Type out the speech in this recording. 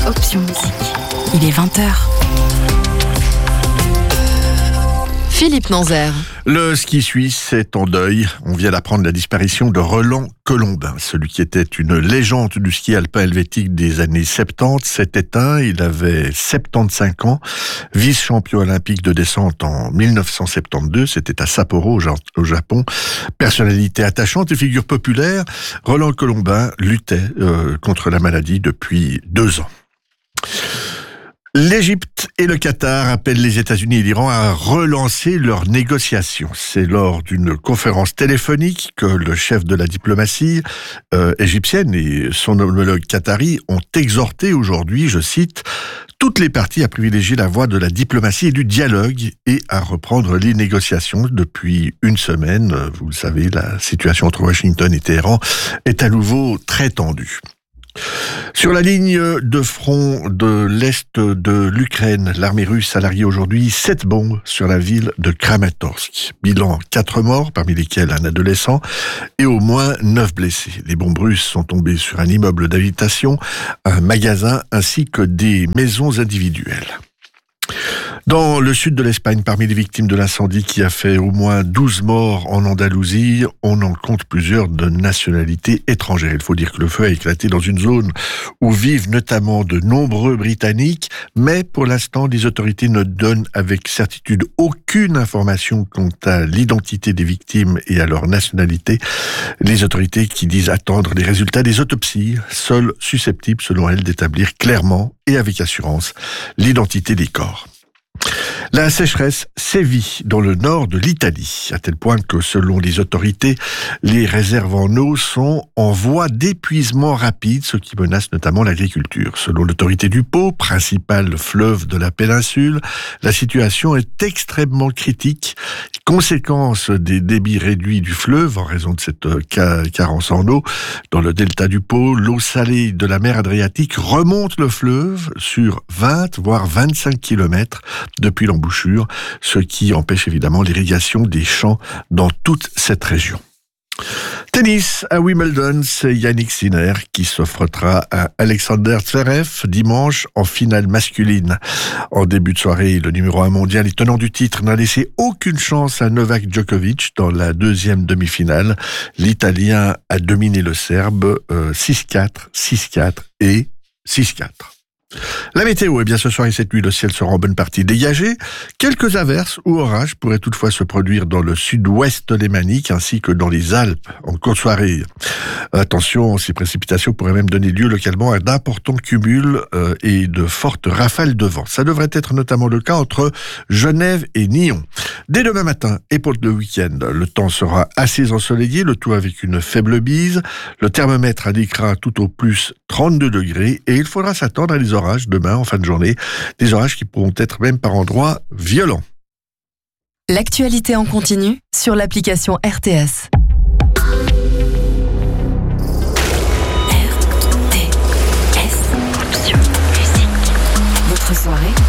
Option musique. Il est 20h. Philippe Nanzer. Le ski suisse est en deuil. On vient d'apprendre la disparition de Roland Colombin. Celui qui était une légende du ski alpin helvétique des années 70 s'est éteint. Il avait 75 ans. Vice-champion olympique de descente en 1972. C'était à Sapporo, au Japon. Personnalité attachante et figure populaire, Roland Colombin luttait contre la maladie depuis 2 ans. L'Égypte et le Qatar appellent les États-Unis et l'Iran à relancer leurs négociations. C'est lors d'une conférence téléphonique que le chef de la diplomatie égyptienne et son homologue qatari ont exhorté aujourd'hui, je cite, toutes les parties à privilégier la voie de la diplomatie et du dialogue et à reprendre les négociations. Depuis une semaine, vous le savez, la situation entre Washington et Téhéran est à nouveau très tendue. Sur la ligne de front de l'Est de l'Ukraine, l'armée russe a largué aujourd'hui 7 bombes sur la ville de Kramatorsk. Bilan 4 morts, parmi lesquels un adolescent, et au moins 9 blessés. Les bombes russes sont tombées sur un immeuble d'habitation, un magasin ainsi que des maisons individuelles. Dans le sud de l'Espagne, parmi les victimes de l'incendie qui a fait au moins 12 morts en Andalousie, on en compte plusieurs de nationalité étrangère. Il faut dire que le feu a éclaté dans une zone où vivent notamment de nombreux Britanniques, mais pour l'instant, les autorités ne donnent avec certitude aucune information quant à l'identité des victimes et à leur nationalité. Les autorités qui disent attendre les résultats des autopsies, seules susceptibles, selon elles, d'établir clairement et avec assurance l'identité des corps. La sécheresse sévit dans le nord de l'Italie, à tel point que, selon les autorités, les réserves en eau sont en voie d'épuisement rapide, ce qui menace notamment l'agriculture. Selon l'autorité du Pô, principal fleuve de la péninsule, la situation est extrêmement critique. Conséquence des débits réduits du fleuve, en raison de cette carence en eau, dans le delta du Pô, l'eau salée de la mer Adriatique remonte le fleuve sur 20 voire 25 km depuis l'embouchure, ce qui empêche évidemment l'irrigation des champs dans toute cette région. Tennis à Wimbledon, c'est Yannick Sinner qui s'offrera à Alexander Zverev dimanche en finale masculine. En début de soirée, le numéro 1 mondial et tenant du titre n'a laissé aucune chance à Novak Djokovic dans la deuxième demi-finale. l'Italien a dominé le Serbe 6-4, 6-4 et 6-4. La météo, bien ce soir et cette nuit, le ciel sera en bonne partie dégagé. Quelques averses ou orages pourraient toutefois se produire dans le sud-ouest lémanique ainsi que dans les Alpes en courte soirée. Attention, ces précipitations pourraient même donner lieu localement à d'importants cumuls et de fortes rafales de vent. Ça devrait être notamment le cas entre Genève et Nyon. Dès demain matin et pour le week-end, le temps sera assez ensoleillé, le tout avec une faible bise. Le thermomètre indiquera tout au plus 32 degrés et il faudra s'attendre à des orages demain en fin de journée, des orages qui pourront être même par endroits violents. L'actualité en continu sur l'application RTS. RTS. Option musique. Votre soirée